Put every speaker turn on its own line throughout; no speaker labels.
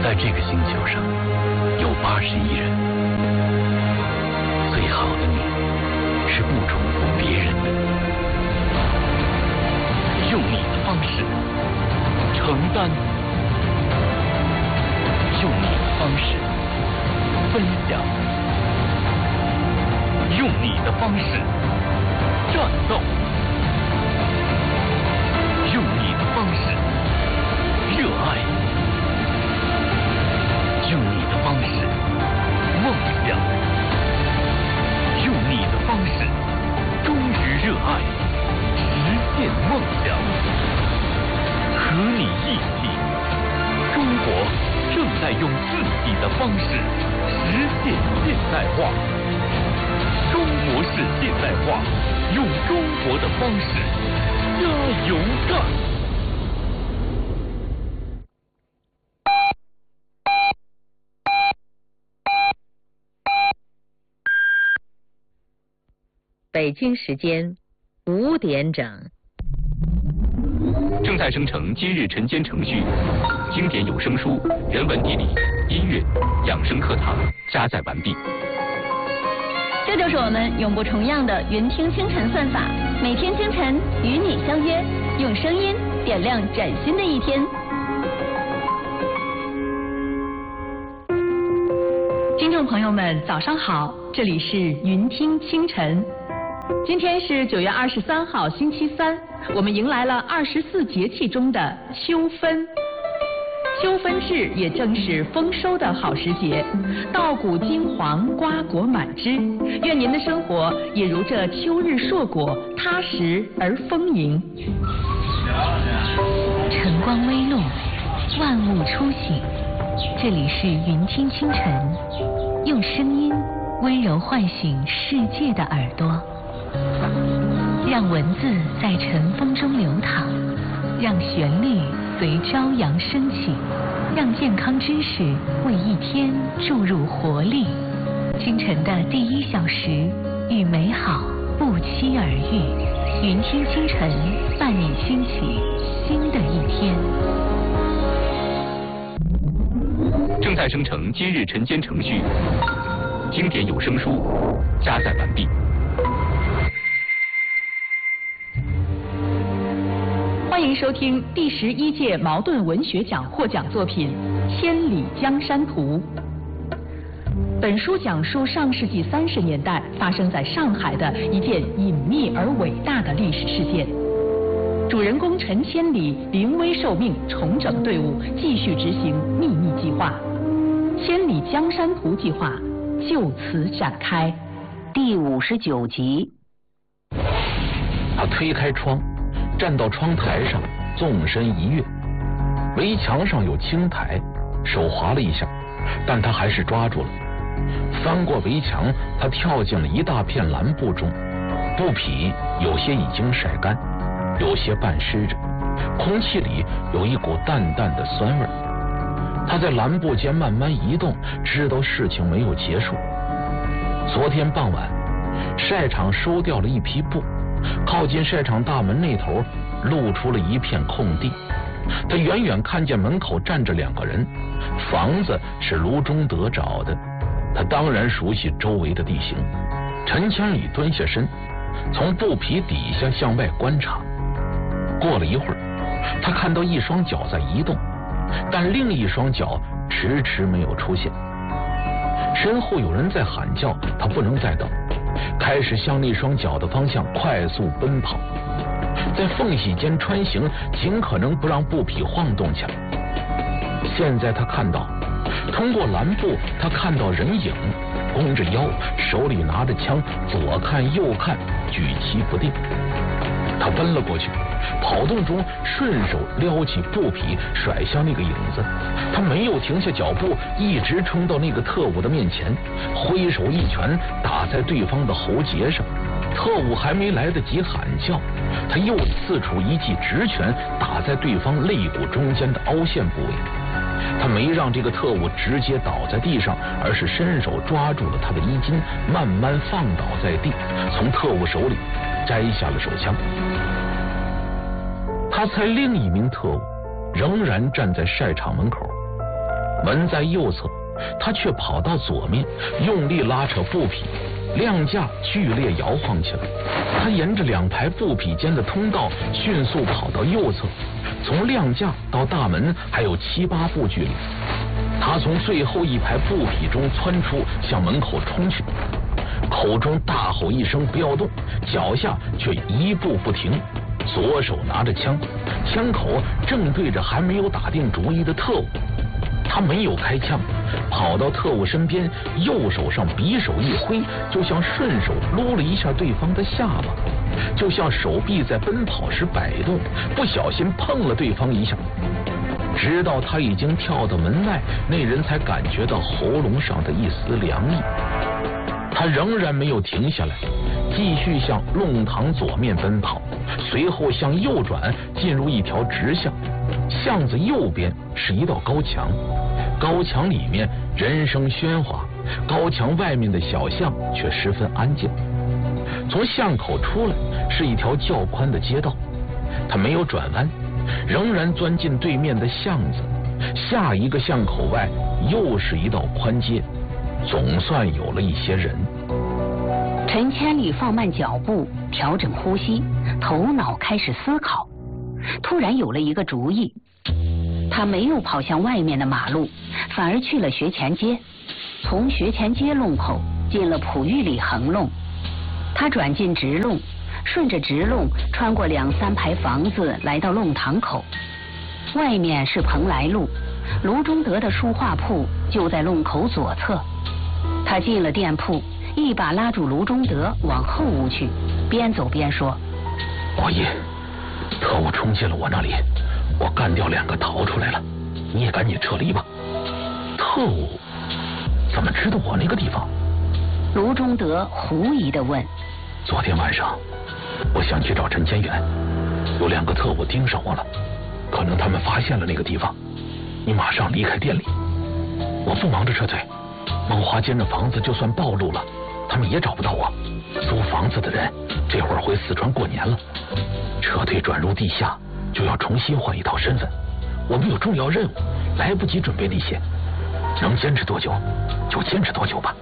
在这个星球上有80亿人，最好的你是不重复别人的，用你的方式承担，用你的方式分享，用你的方式战斗，用你的方式热爱，用你的方式梦想，用你的方式忠于热爱，实现梦想。和你一起，中国正在用自己的方式实现现代化。中国式现代化，用中国的方式加油干！
北京时间5点整。
正在生成今日晨间程序，经典有声书、人文地理、音乐、养生课堂加载完毕。
这就是我们永不重样的云听清晨算法，每天清晨与你相约，用声音点亮崭新的一天。
听众朋友们，早上好，这里是云听清晨。今天是9月23号，星期三，我们迎来了24节气中的秋分。秋分至也正是丰收的好时节，稻谷金黄，瓜果满枝。愿您的生活也如这秋日硕果，踏实而丰盈。
晨光微露，万物初醒。这里是云听清晨，用声音温柔唤醒世界的耳朵，让文字在晨风中流淌，让旋律随朝阳升起，让健康知识为一天注入活力。清晨的第1小时，与美好不期而遇。云听清晨，伴你兴起新的一天。
正在生成今日晨间程序，经典有声书加载完毕。
欢迎收听第11届茅盾文学奖获奖作品《千里江山图》。本书讲述上世纪30年代发生在上海的一件隐秘而伟大的历史事件。主人公陈千里临危受命，重整队伍，继续执行秘密计划。千里江山图计划就此展开。
第59集。
他推开窗，站到窗台上，纵身一跃。围墙上有青苔，手滑了一下，但他还是抓住了。翻过围墙，他跳进了一大片蓝布中，布匹有些已经晒干，有些半湿着，空气里有一股淡淡的酸味。他在蓝布间慢慢移动，知道事情没有结束。昨天傍晚，晒场收掉了一批布，靠近晒场大门那头露出了一片空地。他远远看见门口站着2个人，房子是卢中德找的，他当然熟悉周围的地形。陈千里蹲下身，从布匹底下向外观察。过了一会儿，他看到一双脚在移动，但另一双脚迟迟没有出现。身后有人在喊叫，他不能再等，开始向那双脚的方向快速奔跑，在缝隙间穿行，尽可能不让布匹晃动起来。现在他看到，通过蓝布，他看到人影，弓着腰，手里拿着枪，左看右看，举棋不定。他奔了过去，跑动中顺手撩起布匹，甩向那个影子。他没有停下脚步，一直冲到那个特务的面前，挥手一拳打在对方的喉结上。特务还没来得及喊叫，他又刺出一记直拳打在对方肋骨中间的凹陷部位。他没让这个特务直接倒在地上，而是伸手抓住了他的衣襟，慢慢放倒在地，从特务手里摘下了手枪。他猜另一名特务仍然站在晒场门口， 门在右侧，他却跑到左面，用力拉扯布匹，亮架剧烈摇晃起来。他沿着2排布匹间的通道迅速跑到右侧，从亮架到大门还有7、8步距离。他从最后1排布匹中窜出，向门口冲去，口中大吼一声不要动，脚下却一步不停，左手拿着枪，枪口正对着还没有打定主意的特务。他没有开枪，跑到特务身边，右手上匕首一挥，就像顺手撸了一下对方的下巴，就像手臂在奔跑时摆动，不小心碰了对方一下。直到他已经跳到门外，那人才感觉到喉咙上的一丝凉意。他仍然没有停下来，继续向弄堂左面奔跑，随后向右转，进入一条直巷。巷子右边是一道高墙，高墙里面人声喧哗，高墙外面的小巷却十分安静。从巷口出来是一条较宽的街道，他没有转弯，仍然钻进对面的巷子。下一个巷口外又是一道宽街，总算有了一些人。
陈千里放慢脚步，调整呼吸，头脑开始思考。突然有了一个主意，他没有跑向外面的马路，反而去了学前街，从学前街弄口进了璞玉里横弄。他转进直弄，顺着直弄穿过2、3排房子，来到弄堂口。外面是蓬莱路，卢中德的书画铺就在弄口左侧。他进了店铺，一把拉住卢中德往后屋去，边走边说：
王爷，特务冲进了我那里，我干掉2个逃出来了，你也赶紧撤离吧。特务怎么知道我那个地方？
卢中德狐疑地问。
昨天晚上我想去找陈千远，有2个特务盯上我了，可能他们发现了那个地方，你马上离开店里。我不忙着撤退，茂华街那房子就算暴露了，他们也找不到我。租房子的人这会儿回四川过年了，撤退转入地下就要重新换一套身份，我们有重要任务，来不及准备那些，能坚持多久就坚持多久吧。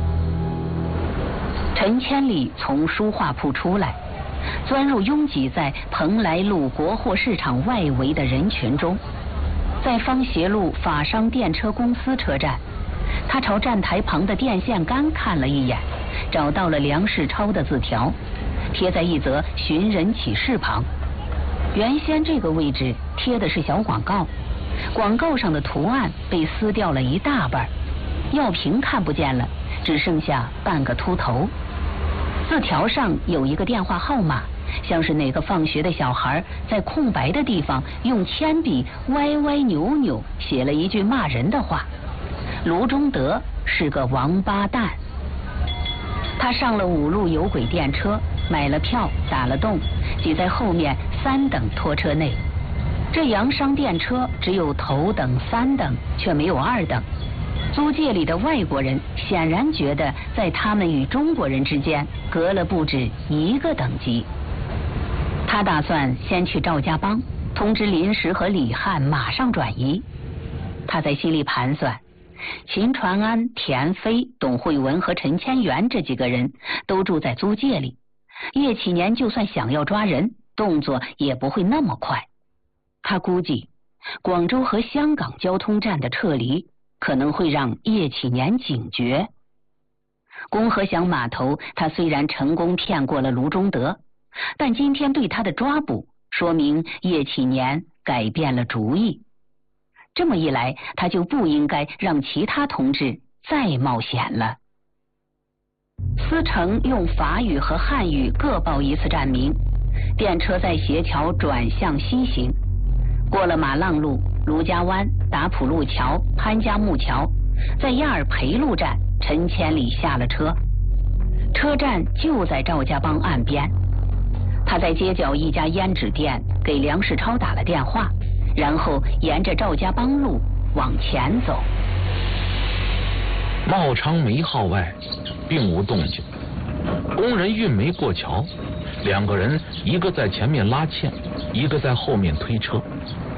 陈千里从书画铺出来，钻入拥挤在蓬莱路国货市场外围的人群中。在方协路法商电车公司车站，他朝站台旁的电线杆看了一眼，找到了梁世超的字条，贴在一则寻人启事旁。原先这个位置贴的是小广告，广告上的图案被撕掉了一大半，药瓶看不见了，只剩下半个秃头。字条上有一个电话号码，像是哪个放学的小孩在空白的地方用铅笔歪歪扭扭写了一句骂人的话：卢中德是个王八蛋。他上了5路有轨电车，买了票，打了洞，挤在后面3等拖车内。这洋商电车只有头等、3等，却没有2等。租界里的外国人显然觉得在他们与中国人之间隔了不止1个等级。他打算先去赵家浜，通知林石和李汉马上转移。他在心里盘算，秦传安、田飞、董慧文和陈千元这几个人都住在租界里，叶启年就算想要抓人，动作也不会那么快。他估计广州和香港交通站的撤离可能会让叶启年警觉。公河乡码头，他虽然成功骗过了卢中德，但今天对他的抓捕，说明叶启年改变了主意。这么一来，他就不应该让其他同志再冒险了。司城用法语和汉语各报1次站名，电车在斜桥转向西行，过了马浪路、卢家湾、打浦路桥、潘家木桥，在亚尔培路站，陈千里下了车。车站就在赵家浜岸边。他在街角一家胭脂店给梁世超打了电话，然后沿着赵家浜路往前走。
茂昌煤号外并无动静，工人运煤过桥，2个人一个在前面拉纤，一个在后面推车。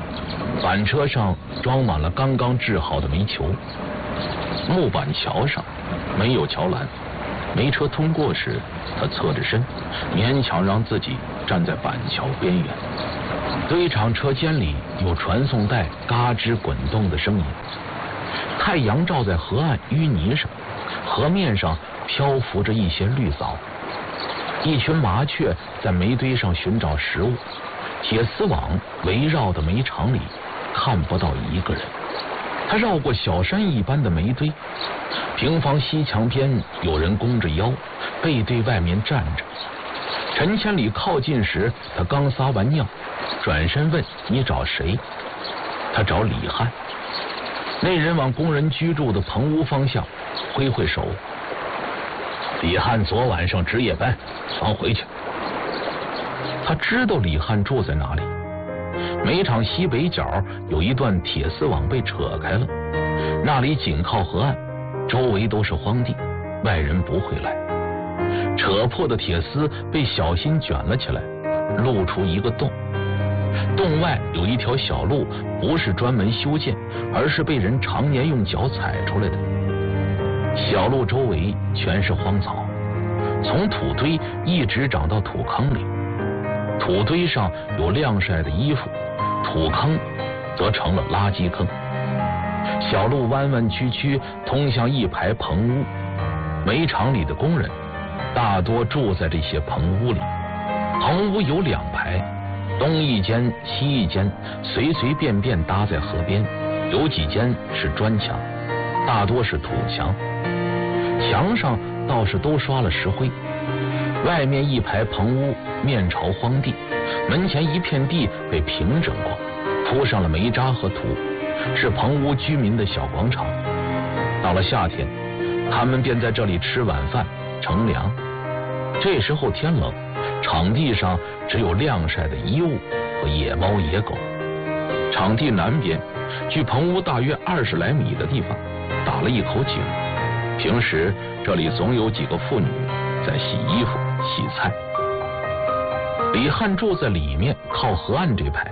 板车上装满了刚刚制好的煤球，木板桥上没有桥栏，煤车通过时，他侧着身，勉强让自己站在板桥边缘。堆场车间里有传送带嘎吱滚动的声音，太阳照在河岸淤泥上，河面上漂浮着一些绿藻。一群麻雀在煤堆上寻找食物，铁丝网围绕的煤场里看不到一个人。他绕过小山一般的煤堆，平房西墙边有人弓着腰，背对外面站着。陈千里靠近时，他刚撒完尿，转身问：“你找谁？”他找李汉。那人往工人居住的棚屋方向挥挥手。李汉昨晚上值夜班，忙回去。他知道李汉住在哪里。煤场西北角有一段铁丝网被扯开了，那里紧靠河岸，周围都是荒地，外人不会来。扯破的铁丝被小心卷了起来，露出一个洞。洞外有一条小路，不是专门修建，而是被人常年用脚踩出来的。小路周围全是荒草，从土堆一直长到土坑里。土堆上有晾晒的衣服，土坑则成了垃圾坑。小路弯弯曲曲通向一排棚屋，煤场里的工人大多住在这些棚屋里。棚屋有2排，东一间西一间，随随便便搭在河边，有几间是砖墙，大多是土墙，墙上倒是都刷了石灰。外面一排棚屋面朝荒地，门前一片地被平整过，铺上了煤渣和土，是棚屋居民的小广场。到了夏天，他们便在这里吃晚饭乘凉。这时候天冷，场地上只有晾晒的衣物和野猫野狗。场地南边距棚屋大约20来米的地方打了一口井，平时这里总有几个妇女在洗衣服洗菜。李汉住在里面靠河岸这排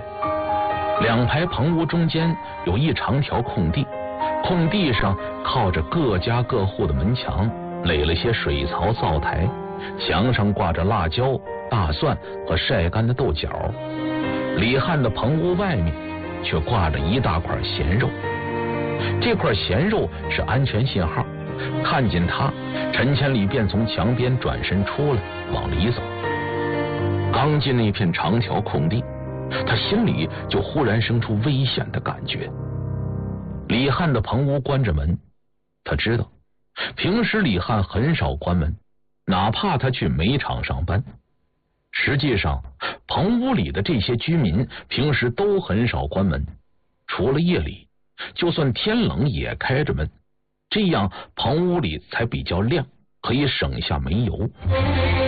，2排棚屋中间有一长条空地，空地上靠着各家各户的门墙，垒了些水槽灶台，墙上挂着辣椒、大蒜和晒干的豆角。李汉的棚屋外面却挂着一大块咸肉，这块咸肉是安全信号，看见他，陈千里便从墙边转身出来往里走。刚进那片长条空地，他心里就忽然生出危险的感觉。李汉的棚屋关着门，他知道平时李汉很少关门，哪怕他去煤场上班。实际上棚屋里的这些居民平时都很少关门，除了夜里，就算天冷也开着门，这样棚屋里才比较亮，可以省下煤油。